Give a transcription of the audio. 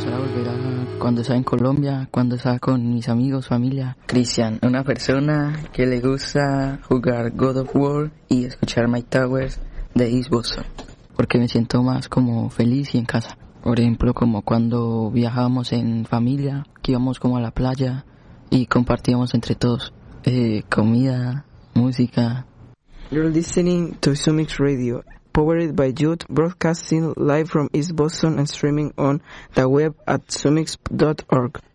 gustaría volver a cuando estaba en Colombia, cuando estaba con mis amigos, familia. Cristian, una persona que le gusta jugar God of War y escuchar My Towers de East Boston, porque me siento más como feliz y en casa. Por ejemplo, como cuando viajábamos en familia, que íbamos como a la playa y compartíamos entre todos comida, música. You're listening to Sumix Radio, powered by Youth, broadcasting live from East Boston and streaming on the web at sumix.org.